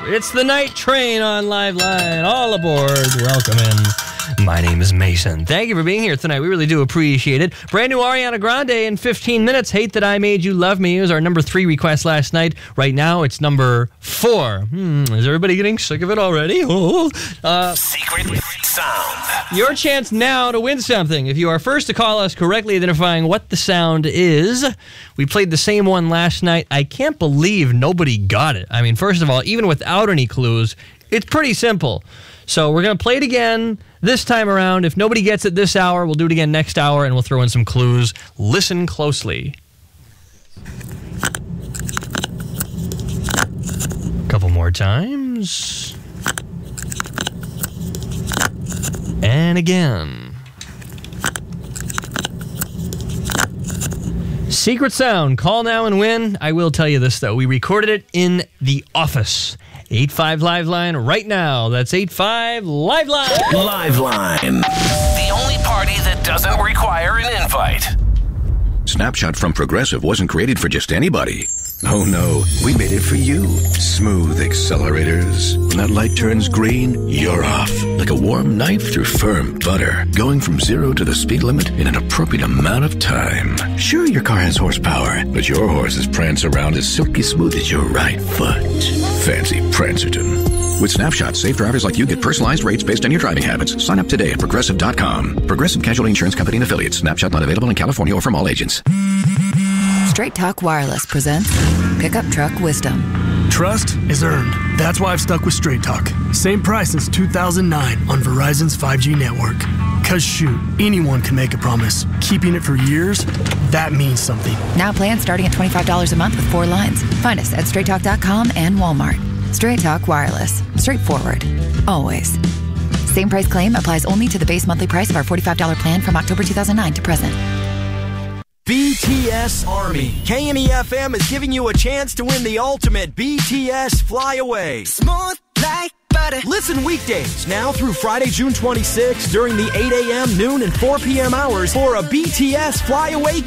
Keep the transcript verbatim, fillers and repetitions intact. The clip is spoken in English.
It's the night train on Live Line. All aboard. Welcome in. My name is Mason. Thank you for being here tonight. We really do appreciate it. Brand new Ariana Grande in fifteen minutes. Hate That I Made You Love Me was our number three request last night. Right now, it's number four. Hmm, is everybody getting sick of it already? Oh. Uh, Secret sound. Your chance now to win something. If you are first to call us correctly identifying what the sound is. We played the same one last night. I can't believe nobody got it. I mean, first of all, even without any clues, it's pretty simple. So we're going to play it again this time around. If nobody gets it this hour, we'll do it again next hour, and we'll throw in some clues. Listen closely. A couple more times. And again. Secret sound. Call now and win. I will tell you this, though. We recorded it in the office. eight five Live Line right now. That's eight five Live Line. Live Line. The only party that doesn't require an invite. Snapshot from Progressive wasn't created for just anybody. Oh no, we made it for you. Smooth accelerators. When that light turns green, you're off. Like a warm knife through firm butter. Going from zero to the speed limit in an appropriate amount of time. Sure, your car has horsepower, but your horses prance around as silky smooth as your right foot. Fancy Prancerton. With Snapshot, safe drivers like you get personalized rates based on your driving habits. Sign up today at Progressive dot com. Progressive Casualty Insurance Company and Affiliates. Snapshot not available in California or from all agents. Straight Talk Wireless presents Pickup Truck Wisdom. Trust is earned. That's why I've stuck with Straight Talk. Same price since two thousand nine on Verizon's five G network. Cause shoot, anyone can make a promise. Keeping it for years, that means something. Now plans starting at twenty-five dollars a month with four lines. Find us at straight talk dot com and Walmart. Straight Talk Wireless. Straightforward. Always. Same price claim applies only to the base monthly price of our forty-five dollars plan from October two thousand nine to present. B T S Army. K N E F M is giving you a chance to win the ultimate B T S Flyaway. Smooth like butter. Listen weekdays now through Friday, June twenty-sixth during the eight a.m., noon, and four p.m. hours for a B T S Flyaway